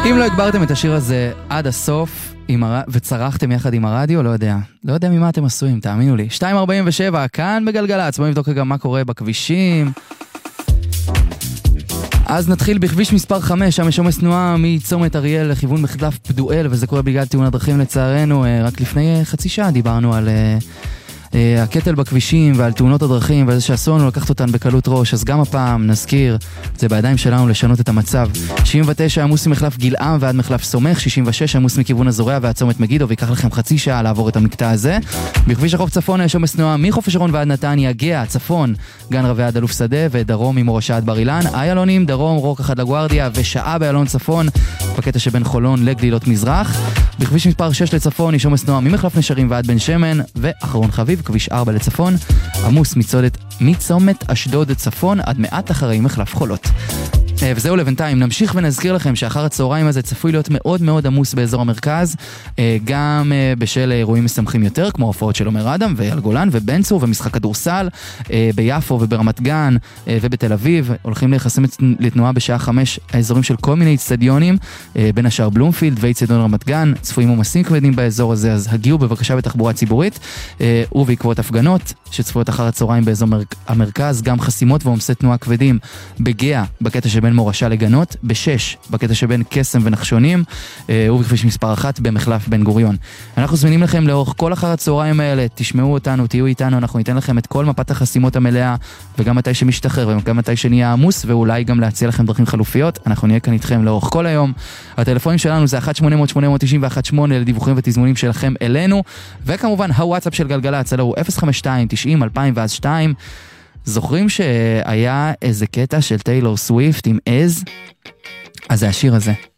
אם לא הגברתם את השיר הזה עד הסוף וצרחתם יחד עם הרדיו, לא יודע ממה אתם עשויים, תאמינו לי. 2:47, כאן בגלגלצ, בואו נבדוק גם מה קורה בכבישים. אז נתחיל בכביש מספר 5, שם יש עומס תנועה מצומת אריאל לכיוון מחלף פדואל, וזה קורה בגלל תאונת דרכים לצערנו. רק לפני חצי שעה דיברנו על הקטל בכבישים ועל תאונות הדרכים ואיזה שאסון לקחת אותן בקלות ראש, אז גם הפעם נזכיר, זה בידיים שלנו לשנות את המצב. 69 עמוס ממחלף גילעם ועד מחלף סומך, 66 עמוס מכיוון הזורע ועד צומת מגידו, ויקח לכם חצי שעה לעבור את המקטע הזה. בכביש החוף צפון יש עומס תנועה מחוף השרון ועד נתניה, גאה, צפון, גן רבי עד אלוף שדה, ודרום ממורשה עד בר אילן, איילונים, דרום, רוק אחד לגוארדיה, ושעה באלון צפון, בקטע שבין חולון לגלילות מזרח. בכביש מספר 6 לצפון יש עומס תנועה ממחלף נשרים ועד בן שמן, ואחרון חביב, כביש 4 לצפון, עמוס מצומת אשדוד צפון עד מעט אחרי מחלף חולות. וזהו לבינתיים, נמשיך ונזכיר לכם שאחר הצהריים הזה צפוי להיות מאוד מאוד עמוס באזור המרכז, גם בשל אירועים משמחים יותר, כמו הופעות של עומר אדם ואייל גולן ובן צור ומשחק כדורסל, ביפו וברמת גן ובתל אביב, הולכים להיחסם לתנועה בשעה 5 האזורים של כל מיני אצטדיונים, בין השאר בלומפילד ואצטדיון רמת גן, צפויים עומסים כבדים באזור הזה, אז הגיעו בבקשה בתחבורה ציבורית, ובעקבות הפגנות שצפויות אחר הצהריים באזור המרכז, גם חסימות ועומסי תנועה כבדים בגאה, בקטע שבין מורשה לגנות, ב6 בקטע שבין קסם ונחשונים, ובכביש מספר 1 במחלף בן גוריון. אנחנו זמינים לכם לאורך כל אחר הצהריים האלה, תשמעו אותנו, תהיו איתנו, אנחנו ניתן לכם את כל מפת החסימות המלאה, וגם מתי שמשתחרר, וגם מתי שנהיה עמוס, ואולי גם להציע לכם דרכים חלופיות. אנחנו נהיה כאן איתכם לאורך כל היום. הטלפונים שלנו זה 1-800-891-8 לדיווחים ותזמונים שלכם אלינו, וכמובן הוואטסאפ של גלגלצ, הוא 052-90-2002. זוכרים שהיה איזה קטע של טיילור סוויפט עם אז? אז זה השיר הזה.